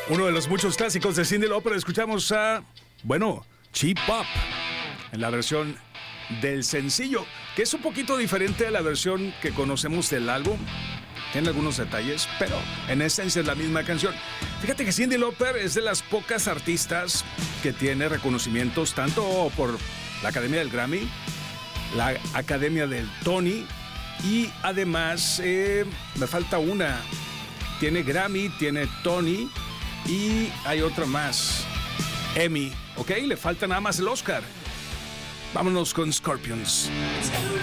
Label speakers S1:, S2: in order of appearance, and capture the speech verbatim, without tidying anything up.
S1: Uno de los muchos clásicos de Cyndi Lauper, escuchamos a, bueno, Cheap Pop, en la versión del sencillo, que es un poquito diferente a la versión que conocemos del álbum. Tiene algunos detalles, pero en esencia es la misma canción. Fíjate que Cyndi Lauper es de las pocas artistas que tiene reconocimientos tanto por la Academia del Grammy, la Academia del Tony, y además eh, me falta una. Tiene Grammy, tiene Tony y hay otra más, Emmy, ¿ok? Le falta nada más el Oscar. Vámonos con Scorpions.